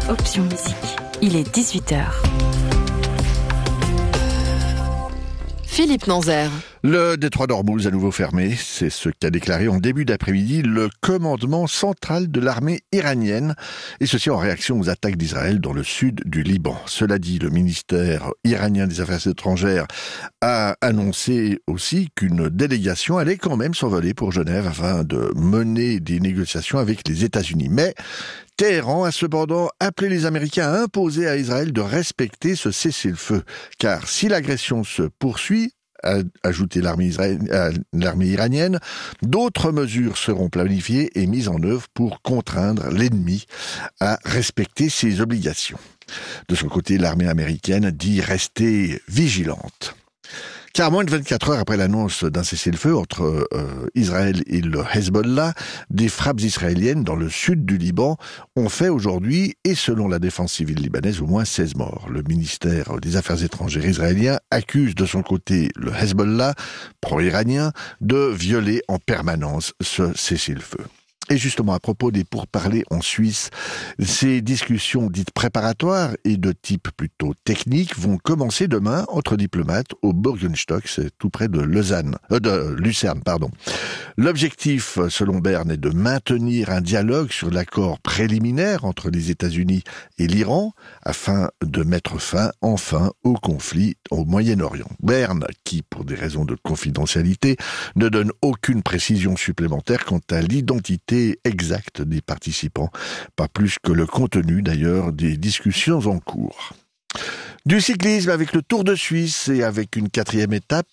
Option Musique. Il est 18h. Philippe Nanzer. Le détroit d'Ormuz à nouveau fermé, c'est ce qu'a déclaré en début d'après-midi le commandement central de l'armée iranienne, et ceci en réaction aux attaques d'Israël dans le sud du Liban. Cela dit, le ministère iranien des Affaires étrangères a annoncé aussi qu'une délégation allait quand même s'envoler pour Genève afin de mener des négociations avec les États-Unis. Mais Téhéran a cependant appelé les Américains à imposer à Israël de respecter ce cessez-le-feu, car si l'agression se poursuit, a ajouté l'armée iranienne, d'autres mesures seront planifiées et mises en œuvre pour contraindre l'ennemi à respecter ses obligations. De son côté, l'armée américaine dit rester vigilante. Car moins de 24 heures après l'annonce d'un cessez-le-feu entre Israël et le Hezbollah, des frappes israéliennes dans le sud du Liban ont fait aujourd'hui, et selon la défense civile libanaise, au moins 16 morts. Le ministère des Affaires étrangères israélien accuse de son côté le Hezbollah, pro-iranien, de violer en permanence ce cessez-le-feu. Et justement, à propos des pourparlers en Suisse, ces discussions dites préparatoires et de type plutôt technique vont commencer demain entre diplomates au Burgenstock, c'est tout près de Lucerne. L'objectif, selon Bern, est de maintenir un dialogue sur l'accord préliminaire entre les États-Unis et l'Iran afin de mettre fin, enfin, au conflit au Moyen-Orient. Bern, qui, pour des raisons de confidentialité, ne donne aucune précision supplémentaire quant à l'identité exacte des participants, pas plus que le contenu d'ailleurs des discussions en cours. Du cyclisme avec le Tour de Suisse et avec une 4e étape